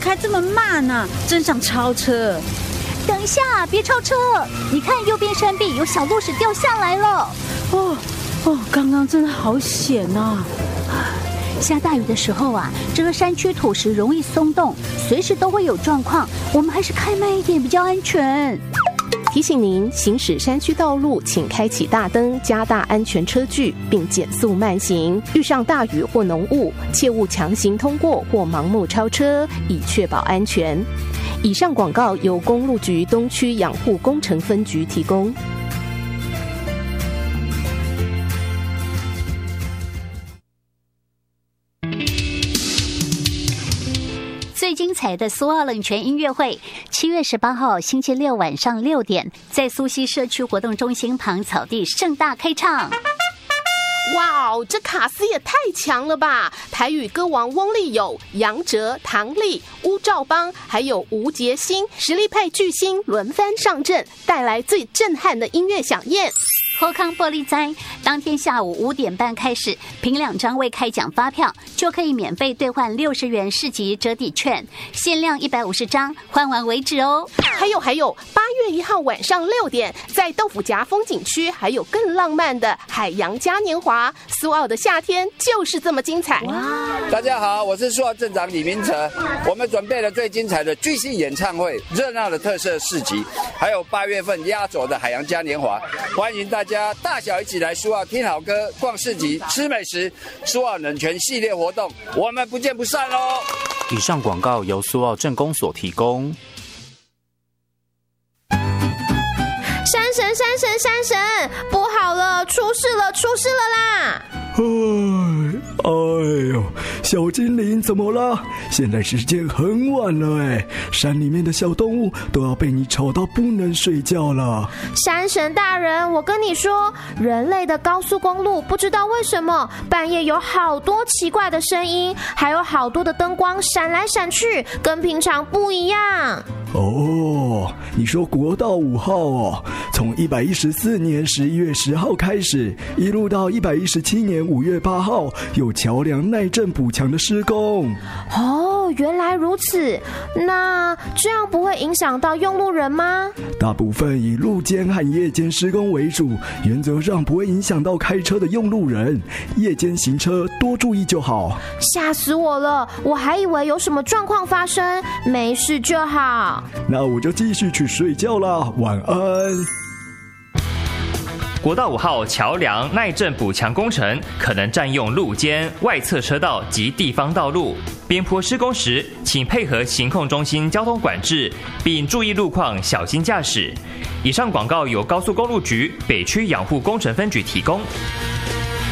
开这么慢啊？真想超车！ 等一下，别超车！你看右边山壁有小落石掉下来了。 刚刚真的好险啊！ 下大雨的时候啊，这个山区土石容易松动，随时都会有状况，我们还是开慢一点比较安全。 提醒您，行驶山区道路，请开启大灯，加大安全车距，并减速慢行。遇上大雨或浓雾，切勿强行通过或盲目超车，以确保安全。以上广告由公路局东区养护工程分局提供。 最精彩的苏澳冷泉音乐会，7月18号星期六晚上6点，在苏溪社区活动中心旁草地盛大开唱。 哇哦，这卡司也太强了吧！台语歌王翁立友、杨哲、唐丽、乌兆邦，还有吴杰星，实力派巨星轮番上阵，带来最震撼的音乐飨宴。 后康玻璃斋当天下午5点半开始，凭2张未开奖发票就可以免费兑换60元市集折抵券，限量150张，换完为止哦。 还有，8月1号晚上6点，在豆腐夹风景区还有更浪漫的海洋嘉年华。苏澳的夏天就是这么精彩！ 大家好，我是苏澳镇长李明哲，我们准备了最精彩的巨星演唱会、热闹的特色市集，还有8月份压轴的海洋嘉年华，欢迎大家大小一起来苏澳听好歌、逛市集、吃美食，苏澳冷泉系列活动，我们不见不散哦！ 以上广告由苏澳镇公所提供。 山神，不好了，出事了啦！ 哎呦，小精灵怎么了？现在时间很晚了哎，山里面的小动物都要被你吵到不能睡觉了。 山神大人，我跟你说，人类的高速公路不知道为什么半夜有好多奇怪的声音，还有好多的灯光闪来闪去，跟平常不一样。 哦，你说国道5号哦，从114年11月10号开始，一路到117年5月8号，有桥梁耐震补强的施工。 哦，原来如此，那这样不会影响到用路人吗？ 大部分以路间和夜间施工为主，原则上不会影响到开车的用路人，夜间行车多注意就好。 吓死我了，我还以为有什么状况发生，没事就好。 那我就继续去睡觉啦，晚安。 国道5号桥梁耐震补强工程可能占用路肩、外侧车道及地方道路。边坡施工时，请配合行控中心交通管制，并注意路况，小心驾驶。以上广告由高速公路局北区养护工程分局提供。